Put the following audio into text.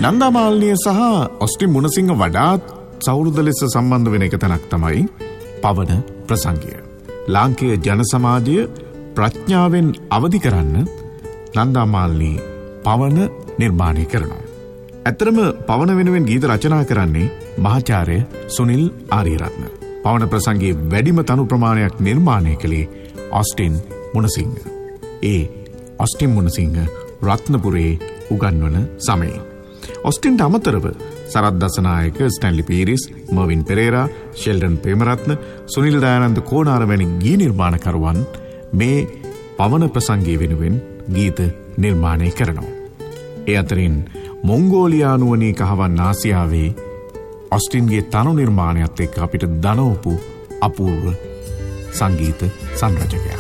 නන්දාමාලිනිය සහ ඔස්ටින් මුණසිංහ වඩාත් සෞහෘද ලෙස සම්බන්ධ වෙන එක තැනක් තමයි පවන ප්‍රසංගය. ලාංකේය ජන සමාජය ප්‍රඥාවෙන් අවදි කරන්න නන්දාමාලිනී පවන නිර්මාණය කරනවා. ඇත්තරම පවන වෙනුවෙන් ගීත රචනා කරන්නේ මහාචාර්ය සුනිල් ආරියරත්න. පවන ප්‍රසංගයේ වැඩිම තනු ප්‍රමාණයක් නිර්මාණය කළේ ඔස්ටින් මුණසිංහ. ඒ ඔස්ටින් මුණසිංහ රත්නපුරේ උගන්වන සමයේ. ඔස්ටින්ට අමතරව සරත් දසනායක, ස්ටැන්ලි පීරිස්, මර්වින් පෙරේරා, ෂෙල්ඩන් ප්‍රේමරත්න, සුනිල් දයානන්ද කෝනාර වැනි ගී නිර්මාණකරුවන් මේ පවන ප්‍රසංගයේ වෙනුවෙන් ගීත නිර්මාණය කරනවා. ඒ අතරින් මොංගෝලියානුවනී කහවන් ආසියාවේ ඔස්ටින්ගේ තනු නිර්මාණයත් එක්ක අපිට දනවපු අපූර්ව සංගීත සංරචකයා.